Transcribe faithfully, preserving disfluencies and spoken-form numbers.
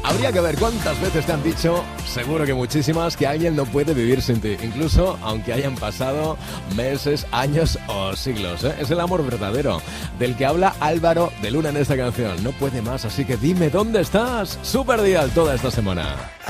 Habría que ver cuántas veces te han dicho, seguro que muchísimas, que alguien no puede vivir sin ti, incluso aunque hayan pasado meses, años o siglos, ¿eh? Es el amor verdadero, del que habla Álvaro de Luna en esta canción. No puede más, así que dime dónde estás. Super Dial toda esta semana.